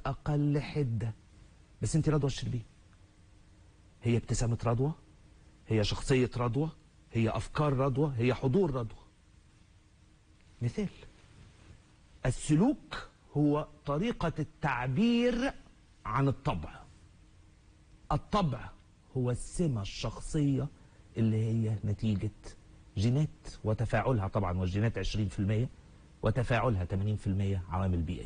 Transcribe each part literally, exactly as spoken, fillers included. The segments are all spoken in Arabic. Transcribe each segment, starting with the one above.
اقل حده. بس انت رضوى الشربيني، هي ابتسامه رضوى، هي شخصيه رضوى، هي افكار رضوى، هي حضور رضوى. مثال. السلوك هو طريقه التعبير عن الطبع. الطبع هو السمه الشخصيه اللي هي نتيجه جينات وتفاعلها، طبعا والجينات عشرين في المية وتفاعلها ثمانين في المية عوامل بيئيه.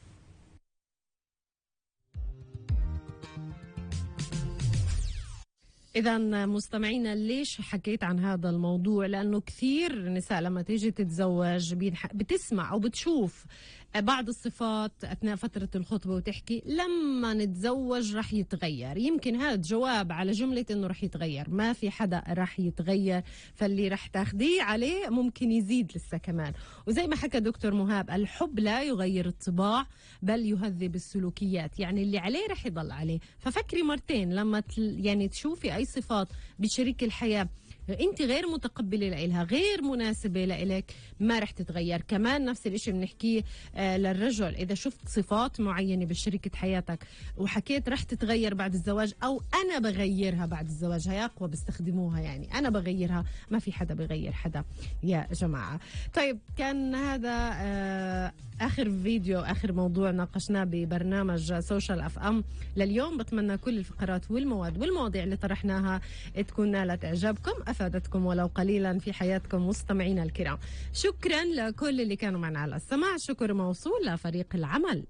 إذا مستمعينا، ليش حكيت عن هذا الموضوع؟ لأنه كثير نساء لما تيجي تتزوج بتسمع أو بتشوف بعض الصفات أثناء فترة الخطبة وتحكي لما نتزوج رح يتغير. يمكن هذا جواب على جملة إنه رح يتغير. ما في حدا رح يتغير، فاللي رح تاخديه عليه ممكن يزيد لسه كمان. وزي ما حكى دكتور مهاب، الحب لا يغير الطباع بل يهذب السلوكيات. يعني اللي عليه رح يضل عليه. ففكري مرتين لما يعني تشوفي أي صفات بشريك الحياة انت غير متقبله لإلها، غير مناسبه لإلك، ما رح تتغير. كمان نفس الاشي بنحكيه آه للرجل. اذا شفت صفات معينه بشريكه حياتك وحكيت رح تتغير بعد الزواج او انا بغيرها بعد الزواج، هي اقوى بيستخدموها، يعني انا بغيرها، ما في حدا بغير حدا يا جماعه. طيب، كان هذا آه اخر فيديو، اخر موضوع ناقشناه ببرنامج سوشيال اف ام لليوم. بتمنى كل الفقرات والمواد والمواضيع اللي طرحناها تكون نالت اعجابكم، افادتكم ولو قليلا في حياتكم مستمعينا الكرام. شكرا لكل اللي كانوا معنا على السماع. شكر موصول لفريق العمل.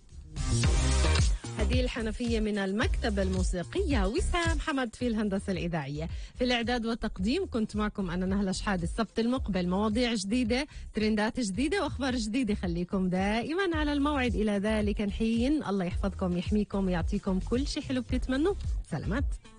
هذه الحنفية من المكتبة الموسيقية، وسام حمد في الهندسة الإذاعية. في الإعداد والتقديم كنت معكم أنا نهلة شحاد. السبت المقبل مواضيع جديدة، ترندات جديدة وأخبار جديدة. خليكم دائما على الموعد. إلى ذلك الحين الله يحفظكم، يحميكم، يعطيكم كل شيء حلو بتتمنوه. سلامات.